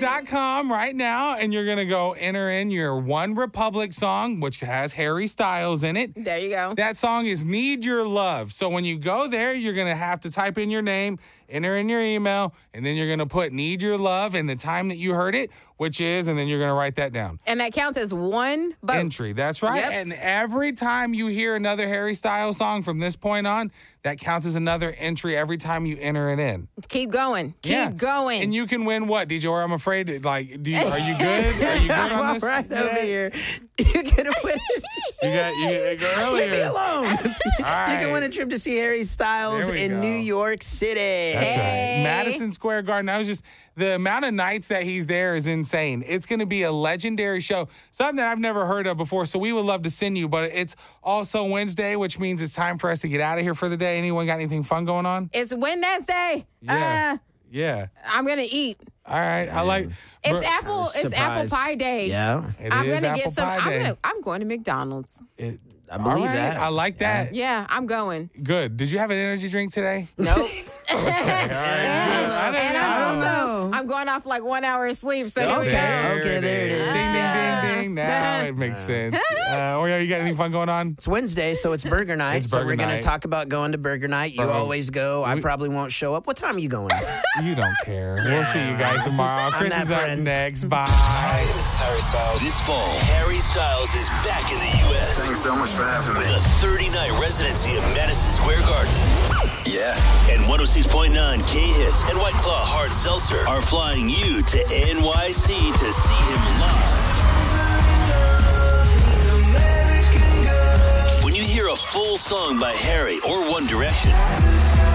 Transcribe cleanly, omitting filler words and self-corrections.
Ticketmaster.com right now, and you're going to go enter in your One Republic song, which has Harry Styles in it. There you go. That song is Need Your Love. So when you go there, you're going to have to type in your name, enter in your email, and then you're going to put Need Your Love and the time that you heard it, which is, and then you're going to write that down. And that counts as one vote. Entry. That's right. Yep. And every time you hear another Harry Styles song from this point on, that counts as another entry every time you enter it in. Keep going. Keep going. And you can win what, DJ? Or I'm afraid, like, are you good? Are you good on this? Right over here. You're going to win. You go earlier. Leave me alone. All right. You can win a trip to see Harry Styles There we in go. New York City. That's Hey. right. Madison Square Garden. The amount of nights that he's there is insane. It's going to be a legendary show, something that I've never heard of before. So we would love to send you, but it's also Wednesday, which means it's time for us to get out of here for the day. Anyone got anything fun going on? It's Wednesday. Yeah. I'm going to eat. All right. I like. It's apple Surprise. pie day. Yeah, I'm I'm going to get some. I'm going to McDonald's. I believe that. I like that. Yeah, I'm going. Good. Did you have an energy drink today? Nope. I And don't know. I'm going off like 1 hour of sleep. So Okay. here we go. Okay, there it is. Ding, ding, ding, ding. Now it makes sense. Oreo, you got anything fun going on? It's Wednesday, so it's burger night. It's so burger we're going to night. talk about going to burger night. You always go. I probably won't show up. What time are you going? You don't care. We'll see you guys tomorrow. I'm Chris that is up friend. next. Bye. This is Harry Styles. This fall, Harry Styles is back in the U.S. Thanks so much for having me. with a 30-night residency at Madison Square Garden. Yeah. And 106.9 K-Hits and White Claw Hard Seltzer are flying you to NYC to see him live. When you hear a full song by Harry or One Direction,